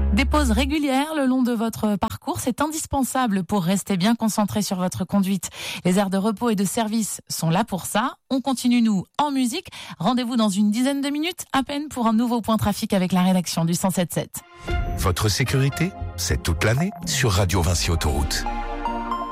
Des pauses régulières le long de votre parcours, c'est indispensable pour rester bien concentré sur votre conduite. Les aires de repos et de service sont là pour ça. On continue, nous, en musique. Rendez-vous dans une dizaine de minutes, à peine, pour un nouveau point trafic avec la rédaction du 107.7. Votre sécurité, c'est toute l'année sur Radio Vinci Autoroute.